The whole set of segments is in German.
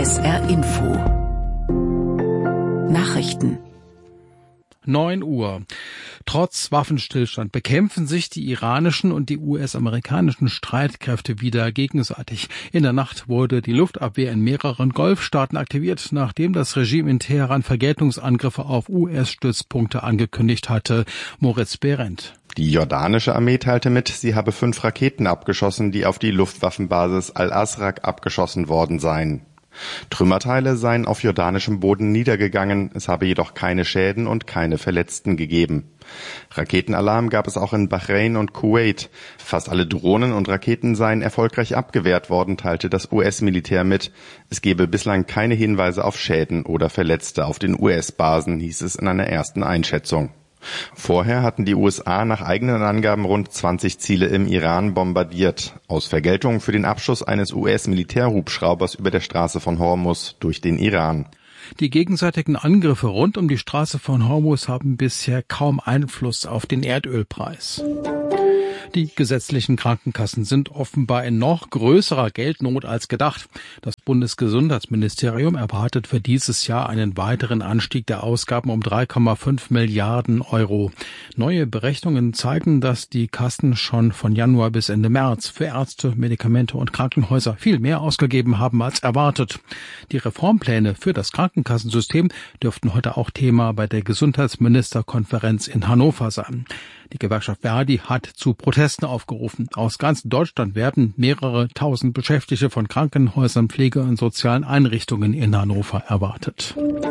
SR Info Nachrichten 9 Uhr. Trotz Waffenstillstand bekämpfen sich die iranischen und die US-amerikanischen Streitkräfte wieder gegenseitig. In der Nacht wurde die Luftabwehr in mehreren Golfstaaten aktiviert, nachdem das Regime in Teheran Vergeltungsangriffe auf US-Stützpunkte angekündigt hatte. Moritz Behrendt. Die jordanische Armee teilte mit, sie habe 5 Raketen abgeschossen, die auf die Luftwaffenbasis Al-Azraq abgeschossen worden seien. Trümmerteile seien auf jordanischem Boden niedergegangen, es habe jedoch keine Schäden und keine Verletzten gegeben. Raketenalarm gab es auch in Bahrain und Kuwait. Fast alle Drohnen und Raketen seien erfolgreich abgewehrt worden, teilte das US-Militär mit. Es gebe bislang keine Hinweise auf Schäden oder Verletzte auf den US-Basen, hieß es in einer ersten Einschätzung. Vorher hatten die USA nach eigenen Angaben rund 20 Ziele im Iran bombardiert, aus Vergeltung für den Abschuss eines US-Militärhubschraubers über der Straße von Hormuz durch den Iran. Die gegenseitigen Angriffe rund um die Straße von Hormuz haben bisher kaum Einfluss auf den Erdölpreis. Die gesetzlichen Krankenkassen sind offenbar in noch größerer Geldnot als gedacht. Das Bundesgesundheitsministerium erwartet für dieses Jahr einen weiteren Anstieg der Ausgaben um 3,5 Milliarden Euro. Neue Berechnungen zeigen, dass die Kassen schon von Januar bis Ende März für Ärzte, Medikamente und Krankenhäuser viel mehr ausgegeben haben als erwartet. Die Reformpläne für das Krankenkassensystem dürften heute auch Thema bei der Gesundheitsministerkonferenz in Hannover sein. Die Gewerkschaft ver.di hat zu Protesten aufgerufen. Aus ganz Deutschland werden mehrere tausend Beschäftigte von Krankenhäusern, Pflege- und sozialen Einrichtungen in Hannover erwartet.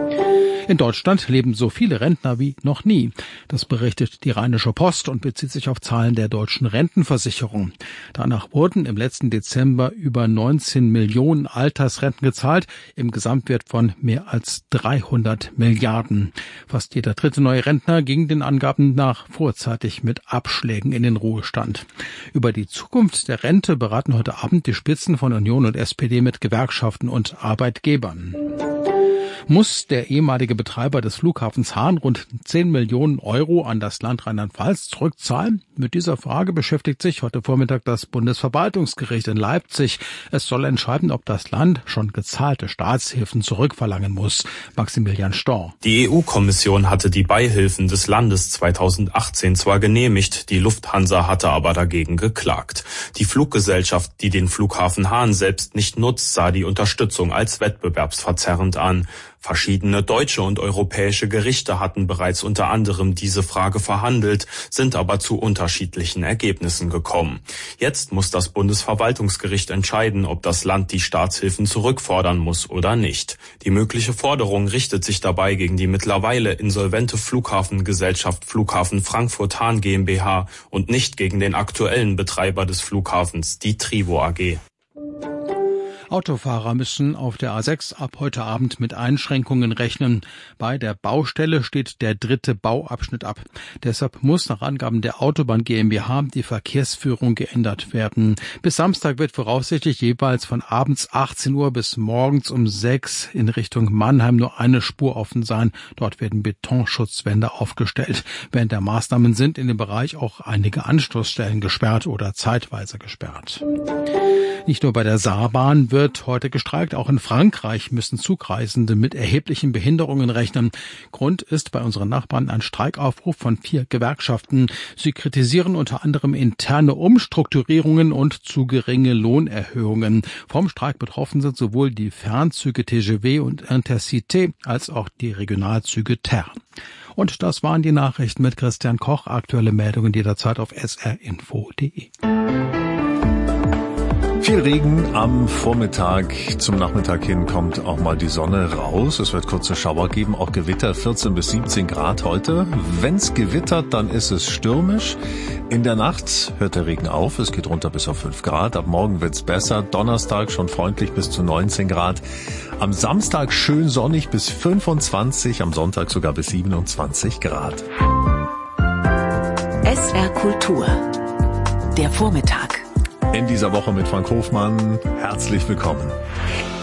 In Deutschland leben so viele Rentner wie noch nie. Das berichtet die Rheinische Post und bezieht sich auf Zahlen der deutschen Rentenversicherung. Danach wurden im letzten Dezember über 19 Millionen Altersrenten gezahlt, im Gesamtwert von mehr als 300 Milliarden. Fast jeder dritte neue Rentner ging den Angaben nach vorzeitig mit Abschlägen in den Ruhestand. Über die Zukunft der Rente beraten heute Abend die Spitzen von Union und SPD mit Gewerkschaften und Arbeitgebern. Muss der ehemalige Betreiber des Flughafens Hahn rund 10 Millionen Euro an das Land Rheinland-Pfalz zurückzahlen? Mit dieser Frage beschäftigt sich heute Vormittag das Bundesverwaltungsgericht in Leipzig. Es soll entscheiden, ob das Land schon gezahlte Staatshilfen zurückverlangen muss. Maximilian Storr. Die EU-Kommission hatte die Beihilfen des Landes 2018 zwar genehmigt, die Lufthansa hatte aber dagegen geklagt. Die Fluggesellschaft, die den Flughafen Hahn selbst nicht nutzt, sah die Unterstützung als wettbewerbsverzerrend an. Verschiedene deutsche und europäische Gerichte hatten bereits unter anderem diese Frage verhandelt, sind aber zu unterschiedlichen Ergebnissen gekommen. Jetzt muss das Bundesverwaltungsgericht entscheiden, ob das Land die Staatshilfen zurückfordern muss oder nicht. Die mögliche Forderung richtet sich dabei gegen die mittlerweile insolvente Flughafengesellschaft Flughafen Frankfurt-Hahn GmbH und nicht gegen den aktuellen Betreiber des Flughafens, die Trivo AG. Autofahrer müssen auf der A6 ab heute Abend mit Einschränkungen rechnen. Bei der Baustelle steht der 3. Bauabschnitt ab. Deshalb muss nach Angaben der Autobahn GmbH die Verkehrsführung geändert werden. Bis Samstag wird voraussichtlich jeweils von abends 18 Uhr bis morgens um 6 in Richtung Mannheim nur eine Spur offen sein. Dort werden Betonschutzwände aufgestellt. Während der Maßnahmen sind in dem Bereich auch einige Anschlussstellen gesperrt oder zeitweise gesperrt. Nicht nur bei der Saarbahn wird heute gestreikt, auch in Frankreich müssen Zugreisende mit erheblichen Behinderungen rechnen. Grund ist bei unseren Nachbarn ein Streikaufruf von 4 Gewerkschaften. Sie kritisieren unter anderem interne Umstrukturierungen und zu geringe Lohnerhöhungen. Vom Streik betroffen sind sowohl die Fernzüge TGV und Intercité als auch die Regionalzüge TER. Und das waren die Nachrichten mit Christian Koch. Aktuelle Meldungen jederzeit auf srinfo.de. Viel Regen am Vormittag. Zum Nachmittag hin kommt auch mal die Sonne raus. Es wird kurze Schauer geben, auch Gewitter, 14 bis 17 Grad heute. Wenn's gewittert, dann ist es stürmisch. In der Nacht hört der Regen auf. Es geht runter bis auf 5 Grad. Ab morgen wird's besser. Donnerstag schon freundlich bis zu 19 Grad. Am Samstag schön sonnig bis 25. Am Sonntag sogar bis 27 Grad. SR Kultur. Der Vormittag. In dieser Woche mit Frank Hofmann. Herzlich willkommen.